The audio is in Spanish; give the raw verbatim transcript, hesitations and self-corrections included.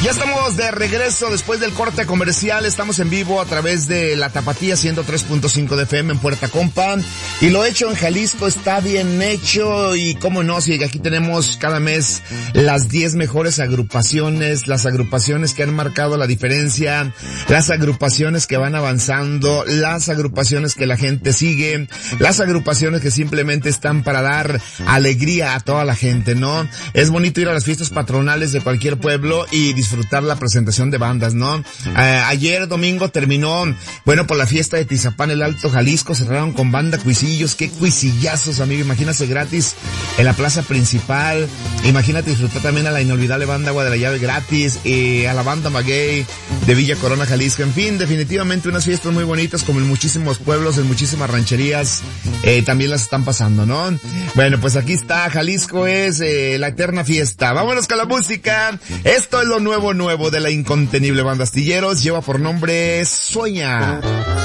Ya estamos de regreso después del corte comercial. Estamos en vivo a través de la Tapatía ciento tres punto cinco de F M en Puerta Compa. Y lo hecho en Jalisco está bien hecho. Y cómo no, si aquí tenemos cada mes las diez mejores agrupaciones, las agrupaciones que han marcado la diferencia, las agrupaciones que van avanzando, las agrupaciones que la gente sigue, las agrupaciones que simplemente están para dar alegría a toda la gente, ¿no? Es bonito ir a las fiestas patronales de cualquier pueblo y disfrutar la presentación de bandas, ¿no? Eh, ayer domingo terminó, bueno, por la fiesta de Tizapán, el Alto Jalisco, cerraron con banda Cuisillos. Qué cuisillazos, amigo, imagínate gratis en la plaza principal. Imagínate disfrutar también a la inolvidable banda Agua de la Llave gratis, eh, a la banda Maguey de Villa Corona, Jalisco. En fin, definitivamente unas fiestas muy bonitas, como en muchísimos pueblos, en muchísimas rancherías, eh, también las están pasando, ¿no? Bueno, pues aquí está, Jalisco es eh, la eterna fiesta. Vámonos con la música. Esto es lo nuevo nuevo de la incontenible banda Astilleros. Lleva por nombre Sueña.